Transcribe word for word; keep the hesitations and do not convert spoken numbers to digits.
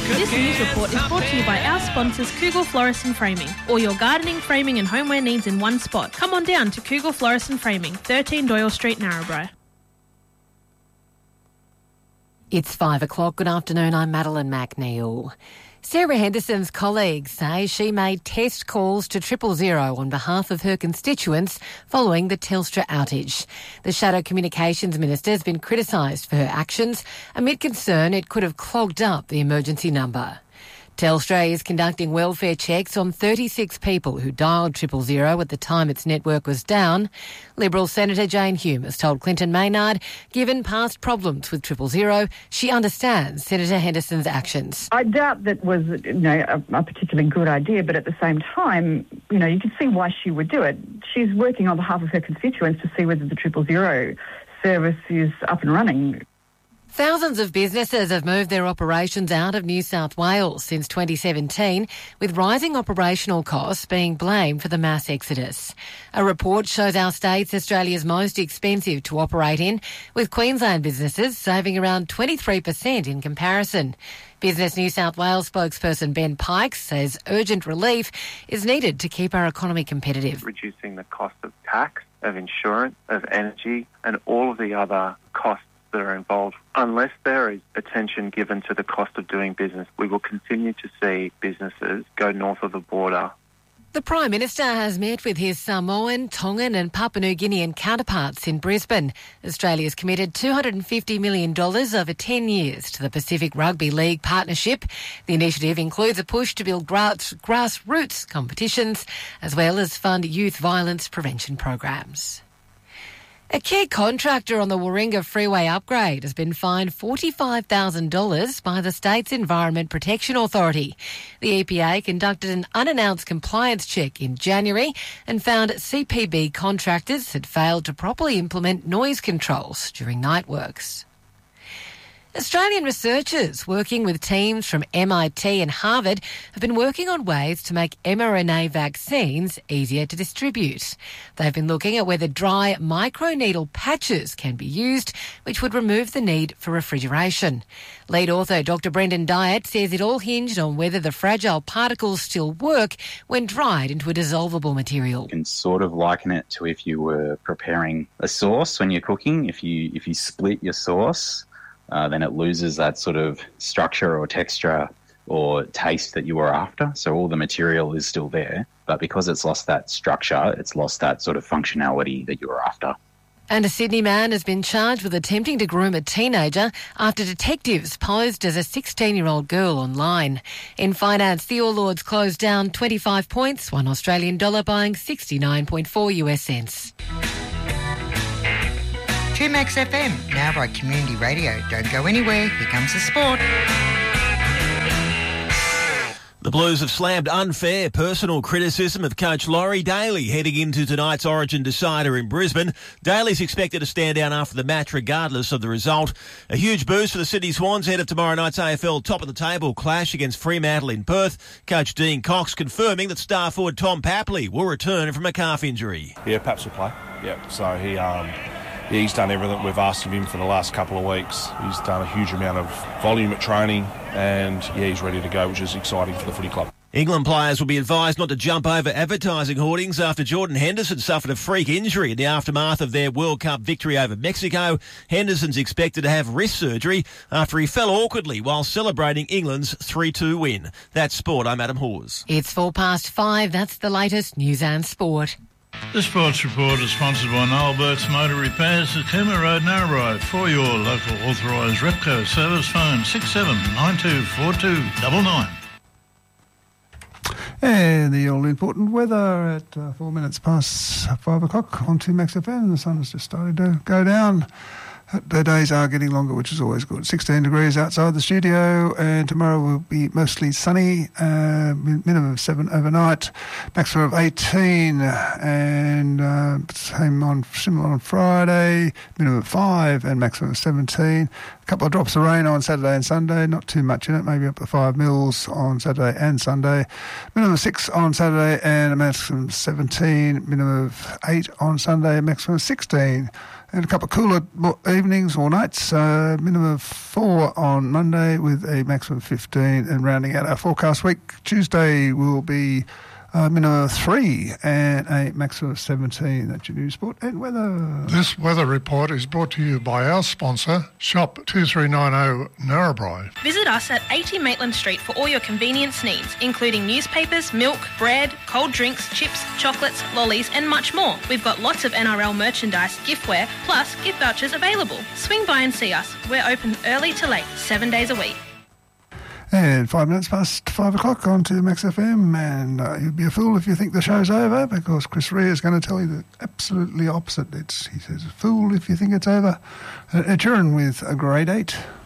This news report is brought to you by our sponsors Kugel Florist and Framing. All your gardening, framing and homeware needs in one spot. Come on down to Kugel Florist and Framing, thirteen Doyle Street, Narrabri. It's five o'clock. Good afternoon. I'm Madeline McNeil. Sarah Henderson's colleagues say she made test calls to Triple Zero on behalf of her constituents following the Telstra outage. The Shadow Communications Minister has been criticised for her actions amid concern it could have clogged up the emergency number. Telstra is conducting welfare checks on thirty-six people who dialed Triple Zero at the time its network was down. Liberal Senator Jane Hume has told Clinton Maynard, given past problems with Triple Zero, she understands Senator Henderson's actions. I doubt that was, you know, a, a particularly good idea, but at the same time, you know, you can see why she would do it. She's working on behalf of her constituents to see whether the Triple Zero service is up and running. Thousands of businesses have moved their operations out of New South Wales since twenty seventeen, with rising operational costs being blamed for the mass exodus. A report shows our state's Australia's most expensive to operate in, with Queensland businesses saving around twenty-three percent in comparison. Business New South Wales spokesperson Ben Pikes says urgent relief is needed to keep our economy competitive. Reducing the cost of tax, of insurance, of energy and all of the other costs that are involved. Unless there is attention given to the cost of doing business, we will continue to see businesses go north of the border. The Prime Minister has met with his Samoan, Tongan and Papua New Guinean counterparts in Brisbane. Australia's committed two hundred fifty million dollars over ten years to the Pacific Rugby League partnership. The initiative includes a push to build grass, grassroots competitions as well as fund youth violence prevention programs. A key contractor on the Warringah Freeway upgrade has been fined forty-five thousand dollars by the state's Environment Protection Authority. The E P A conducted an unannounced compliance check in January and found C P B contractors had failed to properly implement noise controls during night works. Australian researchers working with teams from M I T and Harvard have been working on ways to make mRNA vaccines easier to distribute. They've been looking at whether dry microneedle patches can be used, which would remove the need for refrigeration. Lead author Doctor Brendan Dyatt says it all hinged on whether the fragile particles still work when dried into a dissolvable material. You can sort of liken it to if you were preparing a sauce when you're cooking. If you if you split your sauce, Uh, then it loses that sort of structure or texture or taste that you were after. So all the material is still there, but because it's lost that structure, it's lost that sort of functionality that you were after. And a Sydney man has been charged with attempting to groom a teenager after detectives posed as a sixteen-year-old girl online. In finance, the All Ords closed down twenty-five points, one Australian dollar buying sixty-nine point four US cents. two Max F M, now by Community Radio. Don't go anywhere, here comes the sport. The Blues have slammed unfair personal criticism of coach Laurie Daly heading into tonight's Origin decider in Brisbane. Daly's expected to stand down after the match regardless of the result. A huge boost for the Sydney Swans ahead of tomorrow night's A F L top-of-the-table clash against Fremantle in Perth. Coach Dean Cox confirming that star forward Tom Papley will return from a calf injury. Yeah, Paps will play. Yeah, so he... um. Yeah, he's done everything we've asked of him for the last couple of weeks. He's done a huge amount of volume at training and, yeah, he's ready to go, which is exciting for the footy club. England players will be advised not to jump over advertising hoardings after Jordan Henderson suffered a freak injury in the aftermath of their World Cup victory over Mexico. Henderson's expected to have wrist surgery after he fell awkwardly while celebrating England's three two win. That's sport. I'm Adam Hawes. It's four past five. That's the latest news and sport. The Sports Report is sponsored by Noel Burt's Motor Repairs at Cooma Road, Narrabri. For your local authorised Repco service, phone six seven nine two four two nine nine. And the all-important weather at uh, four minutes past five o'clock on two Max F M. The sun has just started to go down. The days are getting longer, which is always good. sixteen degrees outside the studio, and tomorrow will be mostly sunny, uh, minimum of seven overnight, maximum of eighteen, and uh, same on similar on Friday, minimum of five and maximum of seventeen. A couple of drops of rain on Saturday and Sunday, not too much in it, maybe up to five mils on Saturday and Sunday. Minimum of six on Saturday and a maximum of seventeen, minimum of eight on Sunday, a maximum of sixteen. And a couple of cooler mo- evenings or nights, uh, minimum of four on Monday with a maximum of fifteen. And rounding out our forecast week, Tuesday will be a minimum of three and a maximum of seventeen. That's your news, sport and weather. This weather report is brought to you by our sponsor, Shop two three nine zero Narrabri. Visit us at eighty Maitland Street for all your convenience needs, including newspapers, milk, bread, cold drinks, chips, chocolates, lollies and much more. We've got lots of N R L merchandise, giftware, plus gift vouchers available. Swing by and see us. We're open early to late, seven days a week. And five minutes past five o'clock on to Max F M, and uh, you'd be a fool if you think the show's over, because Chris Rea is going to tell you the absolutely opposite. It's, he says, fool if you think it's over. Uh, Ed Sheeran with a grade eight.